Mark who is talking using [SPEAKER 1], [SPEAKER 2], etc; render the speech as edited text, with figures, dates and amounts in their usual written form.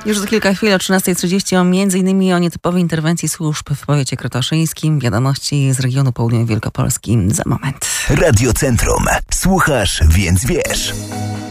[SPEAKER 1] Już za kilka chwil o 13:30 m.in. o nietypowej interwencji służb w powiecie krotoszyńskim. Wiadomości z regionu południowej Wielkopolski za moment.
[SPEAKER 2] Radio Centrum. Słuchasz, więc wiesz.